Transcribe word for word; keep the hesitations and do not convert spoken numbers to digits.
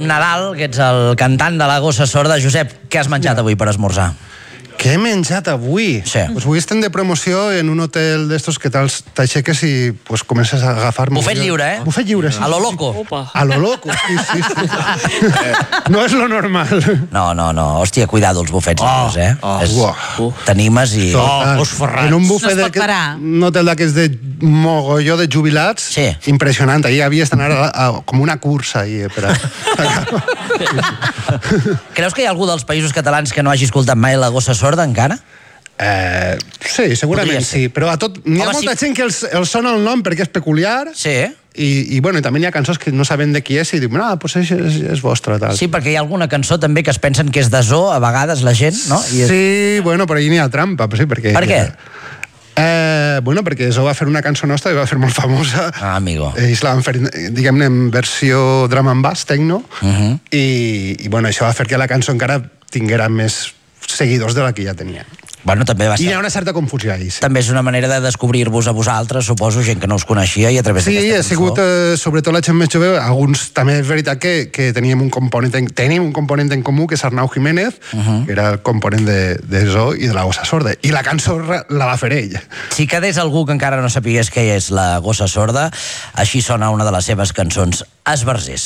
Nadal, que ets el cantant de la Gossa Sorda. Josep, què has menjat avui per esmorzar? Què he menjat avui? Sí. Pues avui estem de promoció en un hotel d'estos que t'aixeques i pues, comences a agafar... Bufet lliure, eh? Bufet lliure, sí. A lo loco. A lo loco, sí, sí. sí. No és lo normal. No, no, no. Hòstia, cuidado els bufets lliures, eh? Oh, és... oh. T'animes i... Oh, os ferrats. En un bufet no es pot parar. Un hotel d'aquests de mogolló de jubilats, sí. Impressionant. Ahir havies d'anar a, a, com una cursa ahir, per a... Creus que hi ha algú dels països catalans que no hagi escoltat mai la Gossa Sorda encara? Eh, sí, segurament sí, però a tot, hi ha Home, molta sí. gent que els, els sona el nom perquè és peculiar. Sí. I, i bueno, i també hi ha cançons que no saben de qui és i diuen, ah, doncs és, és, és vostra, tal. Sí, perquè hi ha alguna cançó també que es pensen que és de Zoo, a vegades la gent, no? I és... Sí, bueno, però ahir n'hi ha trampa, sí, perquè... Per què? Eh, bueno, perquè Zoo va fer una cançó nostra i va fer molt famosa. Ah, amigo. Ells la van fer, diguem-ne, en versió drum and bass, techno, Uh -huh. i, i bueno, això va fer que la cançó encara tinguera més seguidors de la que ja tenia. Bueno, també va I ser... hi ha una certa confusió ahí, sí. També és una manera de descobrir-vos a vosaltres, suposo, gent que no us coneixia i a través Sí, d'aquesta ha cançó. sigut, eh, sobretot la gent més jove, alguns també és veritat que, que teníem un component en, tenim un component en comú, que és Arnau Jiménez, uh -huh. que era el component de, de Zoo i de la Gossa Sorda. I la cançó la va fer ell. Si quedés algú que encara no sapigués què és la Gossa Sorda, així sona una de les seves cançons, Esbarzers.